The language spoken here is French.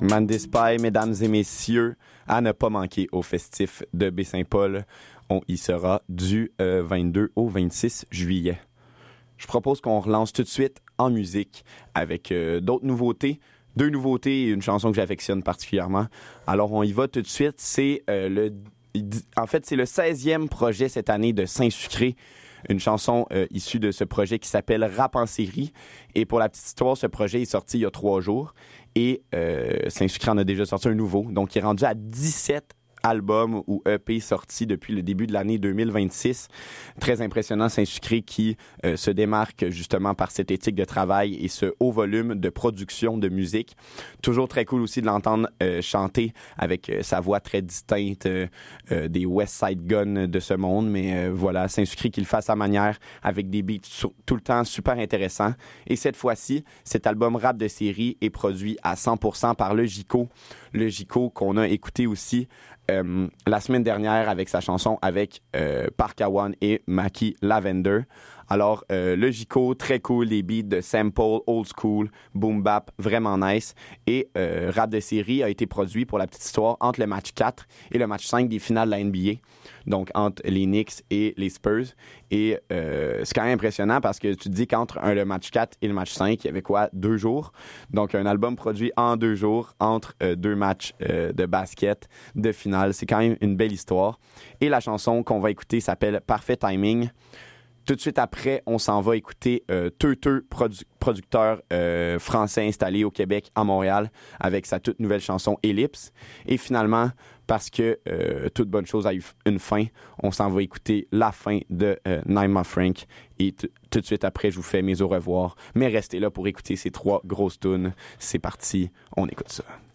Mandispy, mesdames et messieurs, à ne pas manquer au festif de Baie-Saint-Paul. On y sera du 22 au 26 juillet. Je propose qu'on relance tout de suite en musique avec d'autres nouveautés. 2 nouveautés et une chanson que j'affectionne particulièrement. Alors, on y va tout de suite. C'est le 16e projet cette année de Saint-Sucré. Une chanson issue de ce projet qui s'appelle Rap en série. Et pour la petite histoire, ce projet est sorti il y a 3 jours. Et Saint-Sucré en a déjà sorti un nouveau. Donc, il est rendu à 17 albums ou EP sortis depuis le début de l'année 2026. Très impressionnant, Saint-Sucré qui se démarque justement par cette éthique de travail et ce haut volume de production de musique. Toujours très cool aussi de l'entendre chanter avec sa voix très distincte des West Side Gun de ce monde. Mais voilà, Saint-Sucré qui le fait à sa manière avec des beats tout le temps super intéressants. Et cette fois-ci, cet album rap de série est produit à 100% par le Gico. Le Gico qu'on a écouté aussi la semaine dernière avec sa chanson avec Parkawan et Maki Lavender. Alors, le Gico, très cool, des beats de sample, old school, boom bap, vraiment nice. Et Rap de série a été produit, pour la petite histoire, entre le match 4 et le match 5 des finales de la NBA. Donc, entre les Knicks et les Spurs. Et c'est quand même impressionnant parce que tu te dis qu'entre le match 4 et le match 5, il y avait quoi? 2 jours. Donc, un album produit en 2 jours entre 2 matchs de basket de finale. C'est quand même une belle histoire. Et la chanson qu'on va écouter s'appelle Parfait Timing. Tout de suite après, on s'en va écouter Teuteux, producteur français installé au Québec, à Montréal, avec sa toute nouvelle chanson Ellipse. Et finalement, parce que toute bonne chose a eu une fin, on s'en va écouter la fin de Naima Frank. Et tout de suite après, je vous fais mes au revoir. Mais restez là pour écouter ces 3 grosses tunes. C'est parti, on écoute ça.